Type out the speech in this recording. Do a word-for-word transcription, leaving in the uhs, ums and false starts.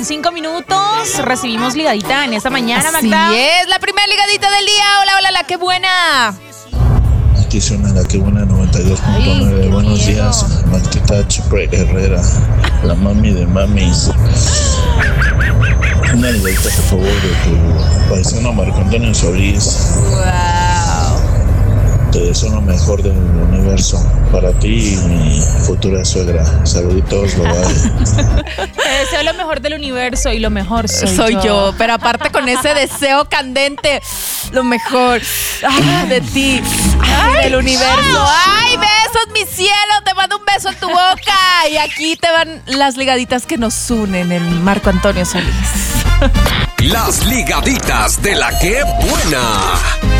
con cinco minutos. Recibimos ligadita en esta mañana, Así Magda. es, la primera ligadita del día. Hola, hola, la que buena. Aquí suena la que buena noventa y dos punto nueve. Buenos miedo. días, Martita Chupre Herrera, la mami de mamis. Una ligadita, por favor, de tu paisano Marco Antonio Solís. Wow. Te deseo lo mejor del universo para ti y mi futura suegra. Saluditos, bye bye. Te deseo lo mejor del universo y lo mejor soy, Soy yo, pero aparte con ese deseo candente, lo mejor ah, de ti, ay, del universo. ¡Ay, besos, mi cielo! Te mando un beso en tu boca. Y aquí te van las ligaditas que nos unen, el Marco Antonio Solís. Las ligaditas de la que buena.